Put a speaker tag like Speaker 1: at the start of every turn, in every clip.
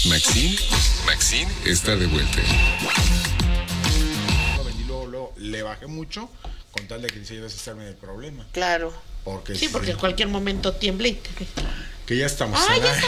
Speaker 1: Maxine está de vuelta.
Speaker 2: Luego le bajé mucho con tal de que quisiera deshacerme del problema.
Speaker 3: Claro.
Speaker 2: Porque
Speaker 4: sí, porque en cualquier momento tiembla y
Speaker 2: que ya estamos
Speaker 4: al aire.
Speaker 3: Ya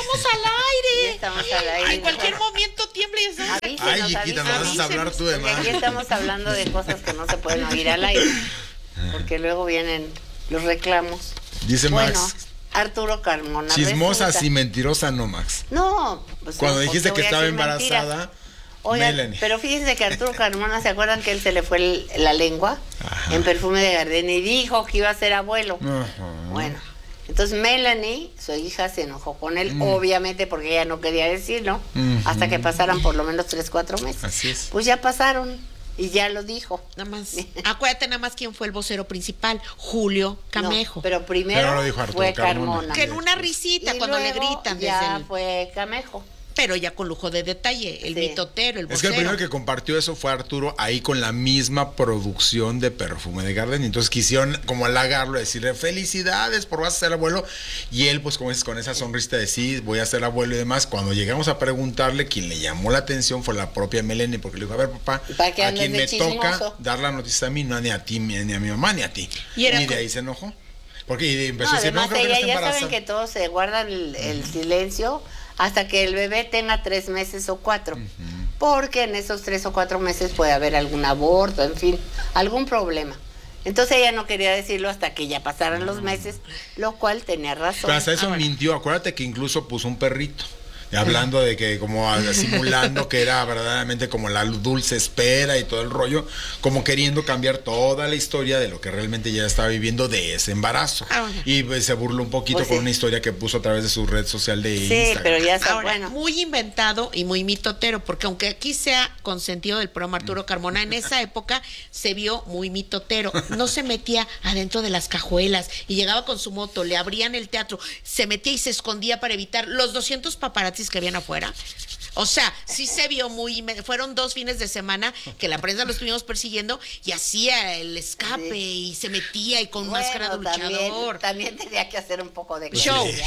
Speaker 3: estamos al aire.
Speaker 4: En cualquier momento tiembla y estamos...
Speaker 2: Ay, chiquita, nos vas a hablar tú de más.
Speaker 3: Aquí estamos hablando de cosas que no se pueden oír al aire. Porque luego vienen los reclamos.
Speaker 2: Dice
Speaker 3: bueno,
Speaker 2: Max.
Speaker 3: Arturo Carmona.
Speaker 2: Chismosa
Speaker 3: resulta...
Speaker 2: y mentirosa no, Max.
Speaker 3: No. Pues
Speaker 2: cuando
Speaker 3: no,
Speaker 2: dijiste que estaba embarazada...
Speaker 3: Oigan,
Speaker 2: Melanie.
Speaker 3: pero fíjense que Arturo Carmona, ¿se acuerdan que él se le fue la lengua? Ajá. En Perfume de Gardenia y dijo que iba a ser abuelo? Ajá. Bueno, entonces Melanie, su hija, se enojó con él, obviamente porque ella no quería decirlo, hasta que pasaran por lo menos 3-4 meses.
Speaker 2: Así es.
Speaker 3: Pues ya pasaron y ya lo dijo.
Speaker 4: Nada más. Acuérdate nada más quién fue el vocero principal, Julio Camejo.
Speaker 3: No, pero primero
Speaker 2: lo dijo Arturo
Speaker 3: fue
Speaker 2: Carmona.
Speaker 4: Que en una risita
Speaker 3: y
Speaker 4: cuando
Speaker 3: luego
Speaker 4: le gritan
Speaker 3: ya
Speaker 4: desde el...
Speaker 3: fue Camejo.
Speaker 4: Pero ya con lujo de detalle, el mitotero, el vocero.
Speaker 2: Es que el primero que compartió eso fue Arturo, ahí con la misma producción de Perfume de Gardenia. Entonces quisieron como halagarlo, decirle felicidades por vas a ser abuelo. Y él, pues como dices, con esa sonrisa de sí, voy a ser abuelo y demás. Cuando llegamos a preguntarle, quien le llamó la atención fue la propia Melanie, porque le dijo, a ver, papá, a quien me toca dar la noticia a mí, no ni a ti, ni a mi mamá, ni a ti. Y de ahí se enojó. Porque empezó a decir,
Speaker 3: además,
Speaker 2: no, creo que no está
Speaker 3: ya
Speaker 2: embarazada.
Speaker 3: saben que todos se guardan el silencio hasta que el bebé tenga 3 meses o 4, porque en esos 3 o 4 meses puede haber algún aborto, en fin, algún problema. Entonces ella no quería decirlo hasta que ya pasaran los meses, lo cual tenía razón.
Speaker 2: Pero hasta eso mintió, acuérdate que incluso puso un perrito. Hablando de que como simulando que era verdaderamente como la dulce espera y todo el rollo, como queriendo cambiar toda la historia de lo que realmente ya estaba viviendo de ese embarazo. Y pues, se burló un poquito con una historia que puso a través de su red social de Instagram.
Speaker 3: Sí, pero ya está bueno.
Speaker 4: Muy inventado y muy mitotero, porque aunque aquí sea consentido del programa Arturo Carmona, en esa época se vio muy mitotero. No se metía adentro de las cajuelas y llegaba con su moto, le abrían el teatro, se metía y se escondía para evitar los 200 paparazzis que habían afuera. O sea, sí se vio fueron 2 fines de semana que la prensa lo estuvimos persiguiendo y hacía el escape y se metía y con máscara de luchador.
Speaker 3: También tenía que hacer un poco de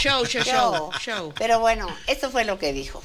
Speaker 4: show.
Speaker 3: Pero bueno, esto fue lo que dijo.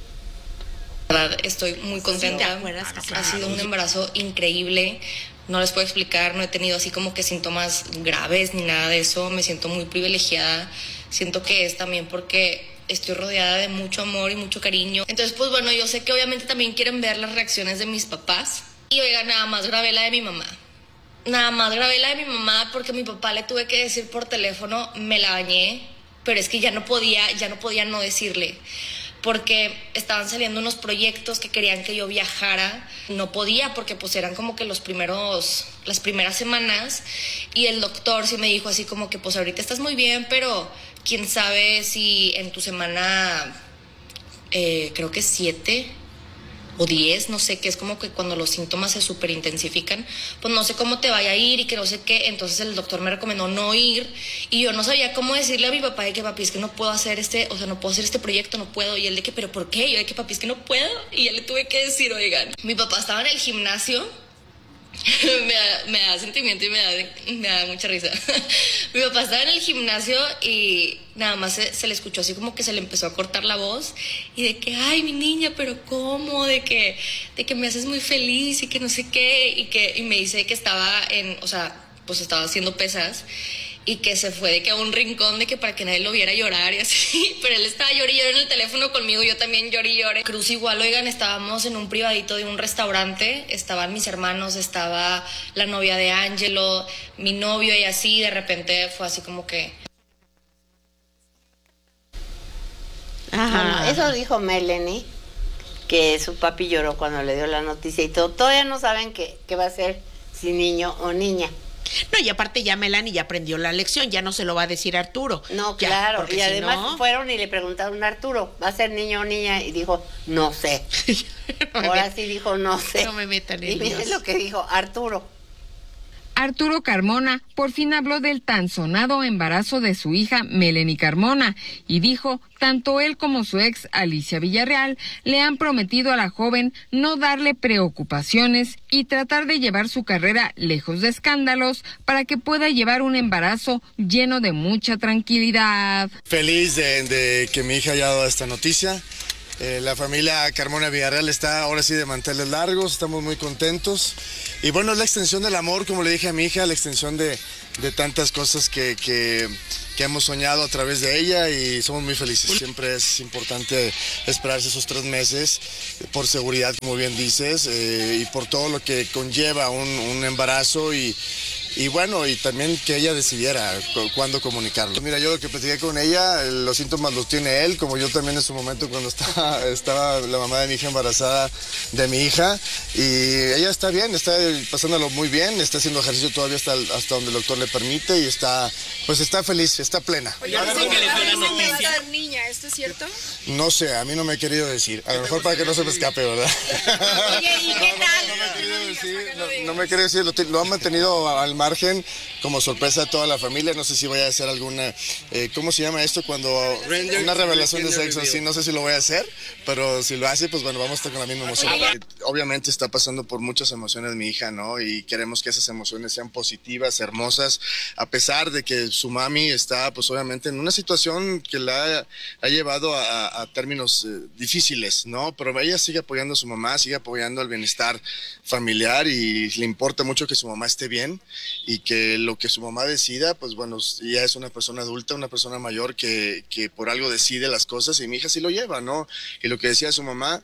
Speaker 5: Estoy muy contenta. Ha sido un embarazo increíble. No les puedo explicar, no he tenido así como que síntomas graves ni nada de eso. Me siento muy privilegiada. Siento que es también porque estoy rodeada de mucho amor y mucho cariño. Entonces, pues bueno, yo sé que obviamente también quieren ver las reacciones de mis papás. Y oiga, nada más grabé la de mi mamá. Nada más grabé la de mi mamá porque a mi papá le tuve que decir por teléfono, me la bañé, pero es que ya no podía no decirle. Porque estaban saliendo unos proyectos que querían que yo viajara. No podía porque pues eran como que las primeras semanas. Y el doctor sí me dijo así como que pues ahorita estás muy bien, pero quién sabe si en tu semana, creo que 7 o 10, no sé, que es como que cuando los síntomas se superintensifican, pues no sé cómo te vaya a ir y que no sé qué. Entonces el doctor me recomendó no ir y yo no sabía cómo decirle a mi papá de que papi, es que no puedo hacer no puedo hacer este proyecto, no puedo. Y él de que, ¿pero por qué? Yo de que papi, es que no puedo. Y ya le tuve que decir, oigan, mi papá estaba en el gimnasio. me da sentimiento y me da mucha risa. Mi papá estaba en el gimnasio y nada más se le escuchó así como que se le empezó a cortar la voz y de que, ay, mi niña, pero ¿cómo? De que me haces muy feliz y que no sé qué, y me dice que estaba pues estaba haciendo pesas y que se fue de que a un rincón de que para que nadie lo viera llorar y así, pero él estaba llorando y llorando en el teléfono conmigo, yo también lloré y lloré. Cruz igual, oigan, estábamos en un privadito de un restaurante, estaban mis hermanos, estaba la novia de Ángelo, mi novio y así, de repente fue así como que...
Speaker 3: Bueno, eso dijo Melanie, que su papi lloró cuando le dio la noticia y todo. Todavía no saben qué va a ser, si niño o niña.
Speaker 4: No, y aparte ya Melanie ya aprendió la lección, ya no se lo va a decir Arturo.
Speaker 3: No,
Speaker 4: ya,
Speaker 3: claro, y además fueron y le preguntaron a Arturo, ¿va a ser niño o niña? Y dijo, no sé. Ahora sí dijo, no sé.
Speaker 4: No me metan en
Speaker 3: Y miren lo que dijo Arturo.
Speaker 6: Arturo Carmona por fin habló del tan sonado embarazo de su hija Melanie Carmona y dijo, tanto él como su ex Alicia Villarreal le han prometido a la joven no darle preocupaciones y tratar de llevar su carrera lejos de escándalos para que pueda llevar un embarazo lleno de mucha tranquilidad.
Speaker 7: Feliz de que mi hija haya dado esta noticia.
Speaker 1: La familia Carmona Villarreal está ahora sí de manteles largos, estamos muy contentos. Y bueno, es la extensión del amor, como le dije a mi hija, la extensión de tantas cosas que hemos soñado a través de ella y somos muy felices. Siempre es importante esperarse esos 3 meses por seguridad, como bien dices, y por todo lo que conlleva un embarazo y bueno, y también que ella decidiera cuándo comunicarlo. Mira, yo lo que platiqué con ella, los síntomas los tiene él, como yo también en su momento cuando estaba la mamá de mi hija embarazada de mi hija, y ella está bien, está pasándolo muy bien, está haciendo ejercicio todavía hasta donde el doctor le permite y está feliz, está plena.
Speaker 7: Oye, dicen que le va a dar niña, ¿esto es cierto?
Speaker 1: No sé, a mí no me he querido decir, a lo mejor para que no se me escape, ¿verdad?
Speaker 7: Oye, ¿y qué tal?
Speaker 1: No me he querido decir, lo han mantenido al margen como sorpresa a toda la familia. No sé si voy a hacer alguna, ¿cómo se llama esto? Cuando una revelación de sexo, sí, no sé si lo voy a hacer, pero si lo hace, pues bueno, vamos a estar con la misma emoción. Obviamente está pasando por muchas emociones mi hija, ¿no? Y queremos que esas emociones sean positivas, hermosas, a pesar de que su mami está, pues obviamente, en una situación que la ha llevado a términos difíciles, ¿no? Pero ella sigue apoyando a su mamá, sigue apoyando el bienestar familiar y le importa mucho que su mamá esté bien y que lo que su mamá decida, pues bueno, ella es una persona adulta, una persona mayor que por algo decide las cosas y mi hija sí lo lleva, ¿no? Y lo que decía su mamá,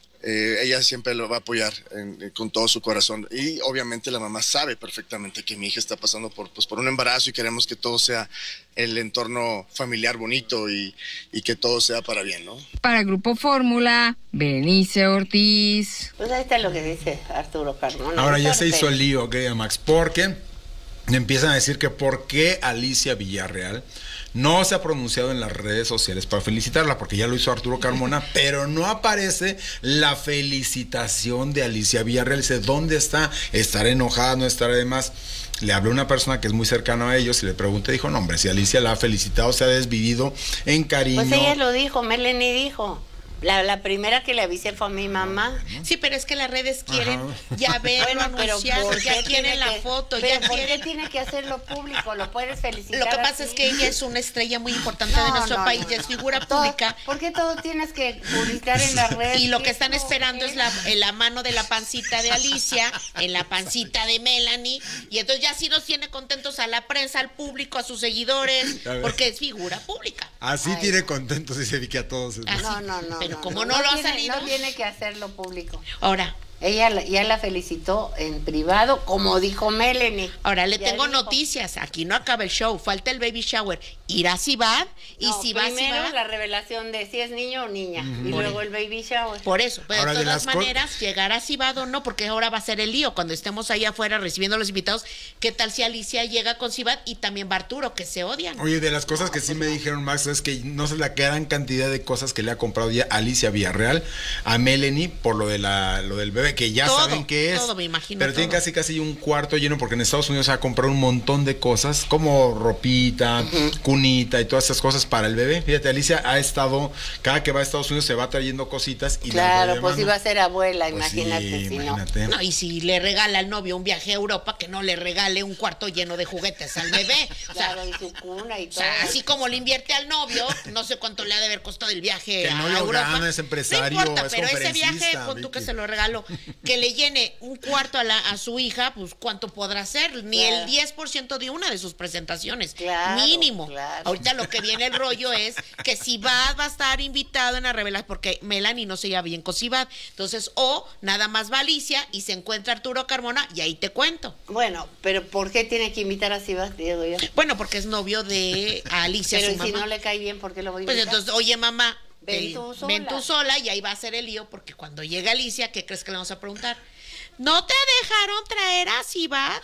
Speaker 1: ella siempre lo va a apoyar con todo su corazón y obviamente la mamá sabe perfectamente que mi hija está pasando por un embarazo y queremos que todo sea el entorno familiar bonito y que todo sea para bien, ¿no?
Speaker 6: Para Grupo Fórmula, Berenice Ortiz.
Speaker 3: Pues ahí está lo que dice Arturo Carmona.
Speaker 2: Ahora ya se hizo el lío, querida Max, porque empiezan a decir que por qué Alicia Villarreal no se ha pronunciado en las redes sociales para felicitarla, porque ya lo hizo Arturo Carmona, pero no aparece la felicitación de Alicia Villarreal. Dice, ¿dónde está? ¿Estará enojada? ¿No estará? Además, le habló una persona que es muy cercana a ellos y le pregunté, dijo, no, hombre, si Alicia la ha felicitado, se ha desvivido en cariño.
Speaker 3: Pues ella lo dijo, Melanie dijo. La primera que le avisé fue a mi mamá.
Speaker 4: Sí, pero es que las redes quieren ya verlo anunciado, ya quieren la foto,
Speaker 3: pero
Speaker 4: ya
Speaker 3: ¿por
Speaker 4: quieren...
Speaker 3: qué tiene que hacerlo público? Lo puedes felicitar.
Speaker 4: Lo que pasa
Speaker 3: así.
Speaker 4: es que ella es una estrella muy importante de nuestro país, ya es figura pública.
Speaker 3: ¿Por qué todo tienes que publicar en las redes?
Speaker 4: Y lo que están esperando es la mano de la pancita de Alicia, en la pancita de Melanie, y entonces ya sí nos tiene contentos a la prensa, al público, a sus seguidores, porque es figura pública.
Speaker 2: Así tiene contentos, dice Vicky, a todos.
Speaker 3: No.
Speaker 4: Pero como no lo ha salido.
Speaker 3: No tiene que hacerlo público.
Speaker 4: Ahora.
Speaker 3: Ella ya la felicitó en privado, como dijo Melanie.
Speaker 4: Ahora le tengo noticias. Aquí no acaba el show, falta el baby shower. Irá Cibad y si va
Speaker 3: primero la revelación de si es niño o niña y luego el baby shower.
Speaker 4: Por eso, pero
Speaker 2: ahora,
Speaker 4: de todas maneras, llegará Cibad o no, porque ahora va a ser el lío. Cuando estemos ahí afuera recibiendo a los invitados, ¿qué tal si Alicia llega con Cibad y también va Arturo, que se odian?
Speaker 2: Oye, de las cosas que sí me dijeron, Max, es que no sé la gran cantidad de cosas que le ha comprado ya Alicia Villarreal a Melanie por lo del bebé, que ya saben qué es.
Speaker 4: Todo, me imagino.
Speaker 2: Pero tienen casi un cuarto lleno, porque en Estados Unidos se ha comprado un montón de cosas, como ropita, cunita y todas esas cosas para el bebé. Fíjate, Alicia ha estado, cada que va a Estados Unidos se va trayendo cositas y
Speaker 3: claro, pues iba a ser abuela,
Speaker 2: pues
Speaker 3: imagínate,
Speaker 2: sí,
Speaker 3: si
Speaker 2: imagínate.
Speaker 4: No, y si le regala al novio un viaje a Europa, que no le regale un cuarto lleno de juguetes al bebé.
Speaker 3: Claro, y su cuna y todo.
Speaker 4: O sea, así como le invierte al novio, no sé cuánto le ha de haber costado el viaje
Speaker 2: que
Speaker 4: a
Speaker 2: no lo
Speaker 4: Europa.
Speaker 2: Gana, es empresario,
Speaker 4: no importa,
Speaker 2: es
Speaker 4: pero ese viaje,
Speaker 2: conferencista,
Speaker 4: pon tú que
Speaker 2: Vicky.
Speaker 4: se lo regaló, que le llene un cuarto a su hija, pues ¿cuánto podrá hacer? Ni el 10% de una de sus presentaciones.
Speaker 3: Claro,
Speaker 4: mínimo.
Speaker 3: claro.
Speaker 4: Ahorita lo que viene el rollo es que Cibad va a estar invitado en la revelación, porque Melanie no se lleva bien con Cibad. Entonces, o nada más va Alicia y se encuentra Arturo Carmona y ahí te cuento.
Speaker 3: Bueno, pero ¿por qué tiene que invitar a Cibad, Diego?
Speaker 4: Bueno, porque es novio de Alicia,
Speaker 3: pero
Speaker 4: su
Speaker 3: si
Speaker 4: mamá.
Speaker 3: no le cae bien, ¿por qué lo voy a
Speaker 4: Pues
Speaker 3: invitar?
Speaker 4: entonces, oye, mamá,
Speaker 3: Ven tú
Speaker 4: sola y ahí va a ser el lío, porque cuando llega Alicia, ¿qué crees que le vamos a preguntar? ¿No te dejaron traer a Cibad?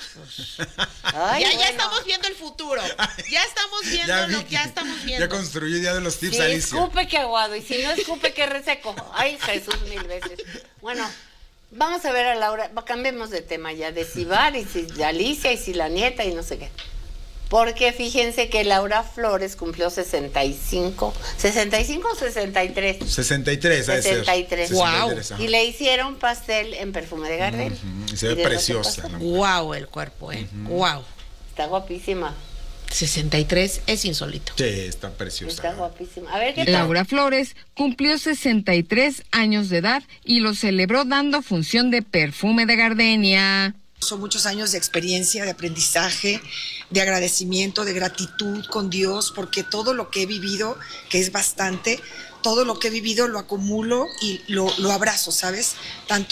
Speaker 3: Ay,
Speaker 4: ya
Speaker 3: bueno.
Speaker 4: estamos viendo el futuro. Ya estamos viendo ya estamos viendo.
Speaker 2: Ya construyó ya de los tips,
Speaker 3: Si
Speaker 2: Alicia.
Speaker 3: escupe que aguado y si no escupe que reseco. Ay, Jesús, 1000 veces. Bueno, vamos a ver a Laura, cambiemos de tema ya, de Cibad y si de Alicia y si la nieta y no sé qué. Porque fíjense que Laura Flores cumplió 65 o 63.
Speaker 2: 63, ha de ser.
Speaker 3: 63.
Speaker 2: 63, ajá.
Speaker 3: Y le hicieron pastel en Perfume de Gardel.
Speaker 2: Y se ve
Speaker 3: ¿Y de lo que
Speaker 2: preciosa,
Speaker 3: pasó?
Speaker 2: ¿no?
Speaker 4: Guau, el cuerpo, Guau.
Speaker 3: Está guapísima.
Speaker 4: 63 es insólito.
Speaker 2: Sí, está preciosa.
Speaker 3: Está guapísima. A ver, ¿qué tal?
Speaker 6: Laura Flores cumplió 63 años de edad y lo celebró dando función de perfume de gardenia.
Speaker 8: Son muchos años de experiencia, de aprendizaje, de agradecimiento, de gratitud con Dios, porque todo lo que he vivido, que es bastante, todo lo que he vivido lo acumulo y lo abrazo, ¿sabes? Tanto